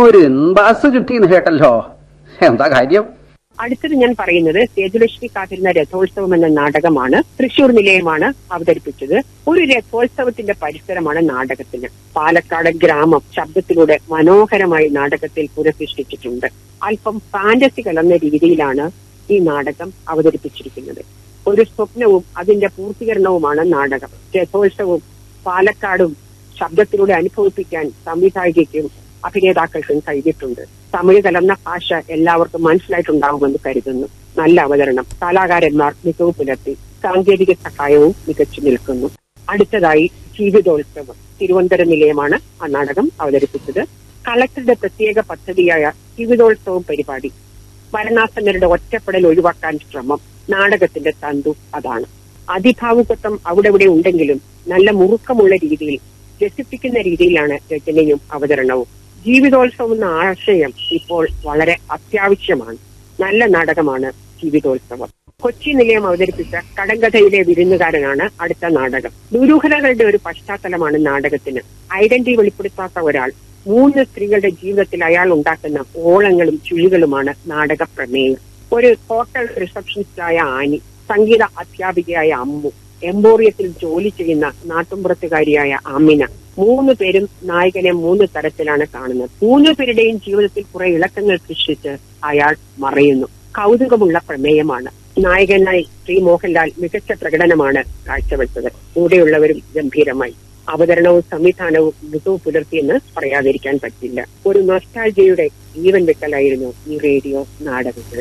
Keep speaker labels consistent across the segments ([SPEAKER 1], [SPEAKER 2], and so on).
[SPEAKER 1] ഒരു ബസ് കിട്ടിയെന്ന് കേട്ടല്ലോ. എന്താ കാര്യം?
[SPEAKER 2] അടുത്തത് ഞാൻ പറയുന്നത് സേതുലക്ഷ്മി കാത്തിരുന്ന രഥോത്സവം എന്ന നാടകമാണ്. തൃശൂർ നിലയമാണ് അവതരിപ്പിച്ചത്. ഒരു രഥോത്സവത്തിന്റെ പരിസരമാണ് നാടകത്തിന്. പാലക്കാട് ഗ്രാമം ശബ്ദത്തിലൂടെ മനോഹരമായി നാടകത്തിൽ പുനഃസൃഷ്ടിച്ചിട്ടുണ്ട്. അല്പം ഫാന്റസി കലർന്ന രീതിയിലാണ് ഈ നാടകം അവതരിപ്പിച്ചിരിക്കുന്നത്. ഒരു സ്വപ്നവും അതിന്റെ പൂർത്തീകരണവുമാണ് നാടകം. രഥോത്സവവും പാലക്കാടും ശബ്ദത്തിലൂടെ അനുഭവിപ്പിക്കാൻ സംവിധായകയ്ക്കും അഭിനേതാക്കൾക്കും കഴിഞ്ഞിട്ടുണ്ട്. തമിഴ് കലർന്ന ഭാഷ എല്ലാവർക്കും മനസ്സിലായിട്ടുണ്ടാവുമെന്ന് കരുതുന്നു. നല്ല അവതരണം, കലാകാരന്മാർ മികവ് പുലർത്തി, സാങ്കേതിക സഹായവും മികച്ചു നിൽക്കുന്നു. അടുത്തതായി ജീവിതോത്സവം. തിരുവനന്തപുരം നിലയമാണ് ആ നാടകം അവതരിപ്പിച്ചത്. കളക്ടറുടെ പ്രത്യേക പദ്ധതിയായ ജീവിതോത്സവം പരിപാടി. ഭരണാസന്നരുടെ ഒറ്റപ്പെടൽ ഒഴിവാക്കാൻ ശ്രമം. നാടകത്തിന്റെ തന്തു അതാണ്. അതിഭാവുകത്വം അവിടെ ഇവിടെ ഉണ്ടെങ്കിലും നല്ല മുറുക്കമുള്ള രീതിയിൽ, രസിപ്പിക്കുന്ന രീതിയിലാണ് രചനയും അവതരണവും. ജീവിതോത്സവം എന്ന ആശയം ഇപ്പോൾ വളരെ അത്യാവശ്യമാണ്. നല്ല നാടകമാണ് ജീവിതോത്സവം. കൊച്ചി നിലയം അവതരിപ്പിച്ച കടങ്കഥയിലെ വിരുന്നുകാരനാണ് അടുത്ത നാടകം. ദുരൂഹതകളുടെ ഒരു പശ്ചാത്തലമാണ് നാടകത്തിന്. ഐഡന്റിറ്റി വെളിപ്പെടുത്താത്ത ഒരാൾ, 3 സ്ത്രീകളുടെ ജീവിതത്തിൽ അയാൾ ഉണ്ടാക്കുന്ന ഓളങ്ങളും ചുഴികളുമാണ് നാടക പ്രമേയം. ഒരു ഹോട്ടൽ റിസപ്ഷനിസ്റ്റായ ആനി, സംഗീത അധ്യാപികയായ അമ്മു, എംപോറിയത്തിൽ ജോലി ചെയ്യുന്ന നാട്ടുമ്പുറത്തുകാരിയായ അമിന. 3 പേരും നായകനെ 3 തരത്തിലാണ് കാണുന്നത്. 3 പേരുടെയും ജീവിതത്തിൽ കുറെ ഇളക്കങ്ങൾ സൃഷ്ടിച്ച് അയാൾ മറയുന്നു. കൗതുകമുള്ള പ്രമേയമാണ്. നായകനായി ശ്രീ മോഹൻലാൽ മികച്ച പ്രകടനമാണ് കാഴ്ചവെച്ചത്. കൂടെയുള്ളവരും ഗംഭീരമായി. അവതരണവും സംവിധാനവും മികവ് പുലർത്തിയെന്ന് പറയാതിരിക്കാൻ പറ്റില്ല. ഒരു നൊസ്റ്റാൾജിയയുടെ ജീവൻ വെക്കലായിരുന്നു ഈ റേഡിയോ നാടകങ്ങൾ.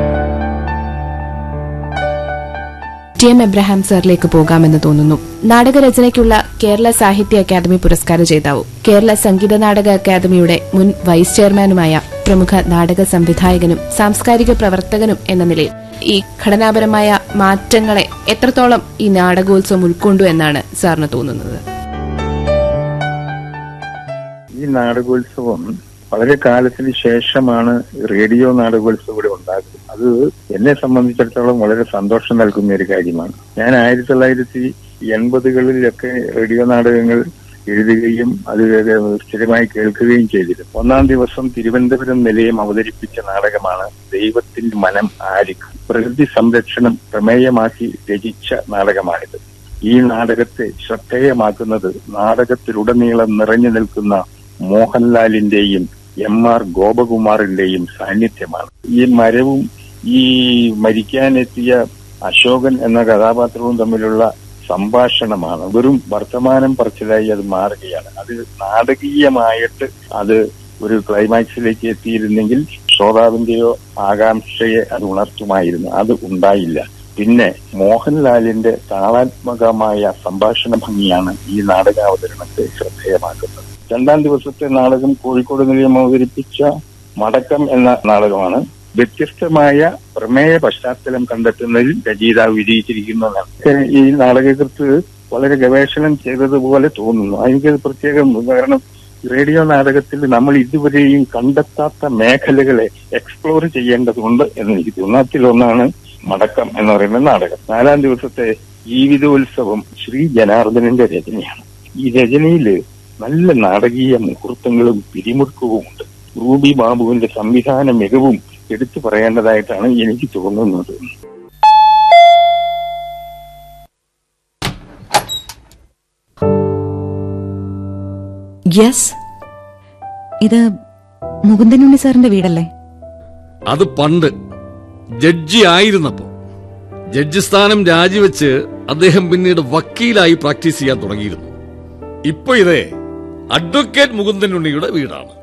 [SPEAKER 3] ടി എം എബ്രഹാം സാറിലേക്ക് പോകാമെന്ന് തോന്നുന്നു. നാടകരചനയ്ക്കുള്ള കേരള സാഹിത്യ അക്കാദമി പുരസ്കാര ജേതാവും കേരള സംഗീത നാടക അക്കാദമിയുടെ മുൻ വൈസ് ചെയർമാനുമായ പ്രമുഖ നാടക സംവിധായകനും സാംസ്കാരിക പ്രവർത്തകനും എന്ന നിലയിൽ ഈ ഘടനാപരമായ മാറ്റങ്ങളെ എത്രത്തോളം ഈ നാടകോത്സവം ഉൾക്കൊണ്ടു എന്നാണ് സാറിന് തോന്നുന്നത്?
[SPEAKER 4] ഈ നാടകോത്സവം വളരെ കാലത്തിന് ശേഷമാണ് റേഡിയോ നാടകോത്സവം ഇവിടെ ഉണ്ടാകുന്നത്. അത് എന്നെ സംബന്ധിച്ചിടത്തോളം വളരെ സന്തോഷം നൽകുന്ന ഒരു കാര്യമാണ്. ഞാൻ 1980-കളിലൊക്കെ റേഡിയോ നാടകങ്ങൾ എഴുതുകയും അത് സ്ഥിരമായി കേൾക്കുകയും ചെയ്തിരുന്നു. 1-ാം ദിവസം തിരുവനന്തപുരം നിലയം അവതരിപ്പിച്ച നാടകമാണ് ദൈവത്തിന്റെ മനം ആരിക്കും. പ്രകൃതി സംരക്ഷണം പ്രമേയമാക്കി രചിച്ച നാടകമാണിത്. ഈ നാടകത്തെ ശ്രദ്ധേയമാക്കുന്നത് നാടകത്തിലുടനീളം നിറഞ്ഞു നിൽക്കുന്ന മോഹൻലാലിന്റെയും MR ഗോപകുമാറിന്റെയും സാന്നിധ്യമാണ്. ഈ മരവും ഈ മരിക്കാനെത്തിയ അശോകൻ എന്ന കഥാപാത്രവും തമ്മിലുള്ള സംഭാഷണമാണ്. വെറും വർത്തമാനം പറച്ചിലായി അത് മാറുകയാണ്. അത് നാടകീയമായിട്ട് അത് ഒരു ക്ലൈമാക്സിലേക്ക് എത്തിയിരുന്നെങ്കിൽ ശ്രോതാവിന്റെയോ ആകാംക്ഷയെ അത് ഉണർത്തുമായിരുന്നു. അത് ഉണ്ടായില്ല. പിന്നെ മോഹൻലാലിന്റെ താളാത്മകമായ സംഭാഷണ ഭംഗിയാണ് ഈ നാടകാവതരണത്തെ ശ്രദ്ധേയമാക്കുന്നത്. 2-ാം ദിവസത്തെ നാടകം കോഴിക്കോട് നിലയം അവതരിപ്പിച്ച മടക്കം എന്ന നാടകമാണ്. വ്യത്യസ്തമായ പ്രമേയ പശ്ചാത്തലം കണ്ടെത്തുന്നതിൽ രചയിതാവ് വിജയിച്ചിരിക്കുന്നതാണ്. ഈ നാടകകൃത്ത് വളരെ ഗവേഷണം ചെയ്തതുപോലെ തോന്നുന്നു. എനിക്കത് പ്രത്യേകം, കാരണം റേഡിയോ നാടകത്തിൽ നമ്മൾ ഇതുവരെയും കണ്ടെത്താത്ത മേഖലകളെ എക്സ്പ്ലോർ ചെയ്യേണ്ടതുണ്ട് എന്ന് എനിക്ക് തോന്നുന്നു. അതിലൊന്നാണ് മടക്കം എന്ന് പറയുന്ന നാടകം. 4-ാം ദിവസത്തെ ജീവിതോത്സവം ശ്രീ ജനാർദ്ദനന്റെ രചനയാണ്. ഈ രചനയില് നല്ല നാടകീയ മുഹൂർത്തങ്ങളും പിരിമുറുക്കവും ഉണ്ട്. റൂബി ബാബുവിന്റെ സംവിധാന മികവും എടുത്തു പറയേണ്ടതായിട്ടാണ് എനിക്ക് തോന്നുന്നത്.
[SPEAKER 5] യെസ്, ഇത് മുകുന്ദനുണ്ണി സാറിന്റെ വീടല്ലേ?
[SPEAKER 6] അത് പണ്ട് ജഡ്ജി ആയിരുന്നപ്പോ. ജഡ്ജി സ്ഥാനം രാജിവെച്ച് അദ്ദേഹം പിന്നീട് വക്കീലായി പ്രാക്ടീസ് ചെയ്യാൻ തുടങ്ങിയിരുന്നു. ഇപ്പൊ ഇത് അഡ്വക്കേറ്റ് മുകുന്ദനുണ്ണിയുടെ വീടാണ്.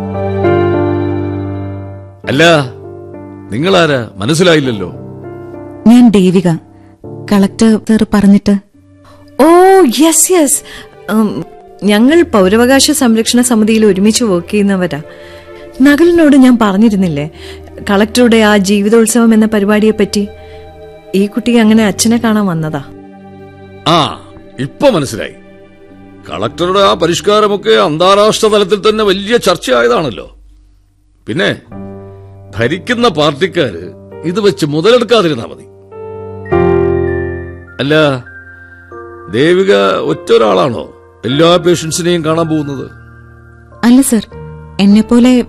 [SPEAKER 6] അല്ല, നിങ്ങളാരാ? മനസ്സിലായില്ലല്ലോ.
[SPEAKER 5] ഞാൻ ദേവിക. കളക്ടർ സാർ പറഞ്ഞിട്ട്.
[SPEAKER 7] ഓ യെസ് യെസ്, ഞങ്ങൾ പൗരാവകാശ സംരക്ഷണ സമിതിയിൽ ഒരുമിച്ച് വർക്ക് ചെയ്യുന്നവരാ. നകലിനോട് ഞാൻ പറഞ്ഞിരുന്നില്ലേ കളക്ടറുടെ ആ ജീവിതോത്സവം എന്ന പരിപാടിയെ പറ്റി? ഈ കുട്ടി അങ്ങനെ അച്ഛനെ കാണാൻ വന്നതാ.
[SPEAKER 6] ആ, ഇപ്പൊ മനസ്സിലായി. കളക്ടറുടെ ആ പരിഷ്കാരമൊക്കെ അന്താരാഷ്ട്ര തലത്തിൽ തന്നെ വലിയ ചർച്ചയായതാണല്ലോ. പിന്നെ ഭരിക്കുന്ന പാർട്ടിക്കാര് ഇത് വെച്ച് മുതലെടുക്കാതിരുന്നാ മതി. അല്ല, ദേവിക ഒറ്റൊരാളാണോ എല്ലാ പേഷ്യൻസിനെയും കാണാൻ പോകുന്നത്?
[SPEAKER 5] അല്ല സർ, എന്നെപ്പോലെ